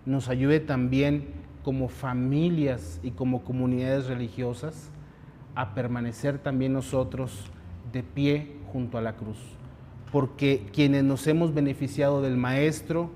nos ayude también como familias y como comunidades religiosas a permanecer también nosotros de pie junto a la cruz, porque quienes nos hemos beneficiado del Maestro